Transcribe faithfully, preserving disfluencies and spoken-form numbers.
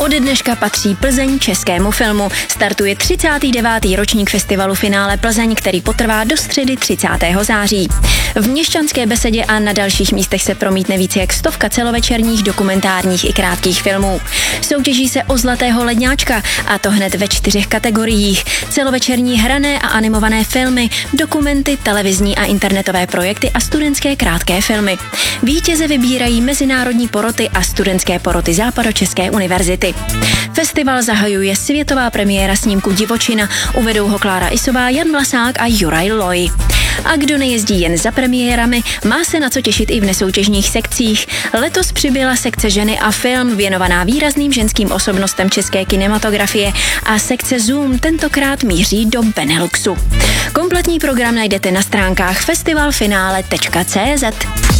Ode dneška patří Plzeň českému filmu. Startuje třicátý devátý ročník festivalu Finále Plzeň, který potrvá do středy třicátého září. V Měšťanské besedě a na dalších místech se promítne více jak stovka celovečerních, dokumentárních i krátkých filmů. Soutěží se o Zlatého ledňáčka, a to hned ve čtyřech kategoriích. Celovečerní hrané a animované filmy, dokumenty, televizní a internetové projekty a studentské krátké filmy. Vítěze vybírají mezinárodní poroty a studentské poroty Západočeské univerzity. Festival zahajuje světová premiéra snímku Divočina, uvedou ho Klára Isová, Jan Vlasák a Juraj Loj. A kdo nejezdí jen za premiérami, má se na co těšit i v nesoutěžních sekcích. Letos přibyla sekce Ženy a film, věnovaná výrazným ženským osobnostem české kinematografie, a sekce Zoom tentokrát míří do Beneluxu. Kompletní program najdete na stránkách festivalfinále tečka cé zet.